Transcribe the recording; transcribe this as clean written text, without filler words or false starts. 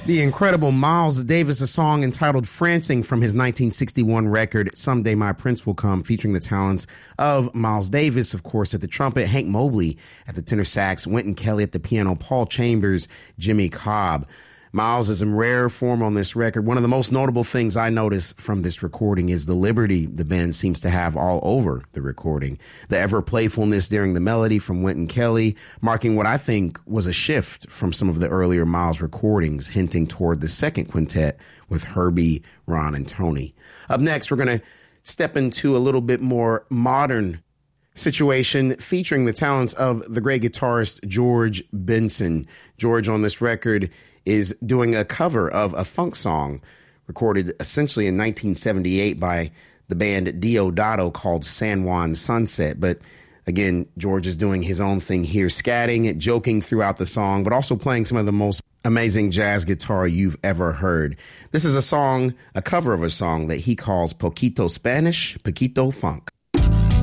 The incredible Miles Davis, a song entitled Francing from his 1961 record, Someday My Prince Will Come, featuring the talents of Miles Davis, of course, at the trumpet, Hank Mobley at the tenor sax, Wynton Kelly at the piano, Paul Chambers, Jimmy Cobb. Miles is in rare form on this record. One of the most notable things I notice from this recording is the liberty the band seems to have all over the recording. The ever playfulness during the melody from Wynton Kelly, marking what I think was a shift from some of the earlier Miles recordings, hinting toward the second quintet with Herbie, Ron, and Tony. Up next, we're going to step into a little bit more modern situation featuring the talents of the great guitarist George Benson. George on this record is doing a cover of a funk song recorded essentially in 1978 by the band Deodato called San Juan Sunset. But again, George is doing his own thing here, scatting, joking throughout the song, but also playing some of the most amazing jazz guitar you've ever heard. This is a cover of a song that he calls Poquito Spanish, Poquito Funk.